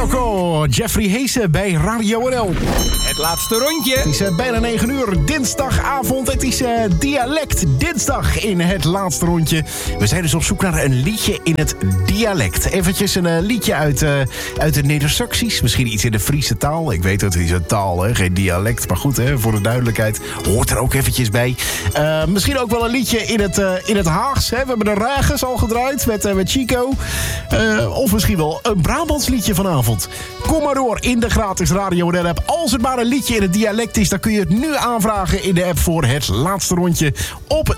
Loco, Jeffrey Heesen bij Radio NL. Het laatste rondje. Het is bijna 9 uur, dinsdagavond. Het is dialect dinsdag in het laatste rondje. We zijn dus op zoek naar een liedje in het dialect. Eventjes een liedje uit de Neder-Saxisch. Misschien iets in de Friese taal. Ik weet het is een taal, hè? Geen dialect. Maar goed, hè, voor de duidelijkheid hoort er ook eventjes bij. Misschien ook wel een liedje in het Haags. Hè? We hebben de Rages al gedraaid met Chico. Of misschien wel een Brabants liedje vanavond. Kom maar door in de gratis Radio NL app. Als het maar een liedje in het dialect is, dan kun je het nu aanvragen in de app voor het laatste rondje op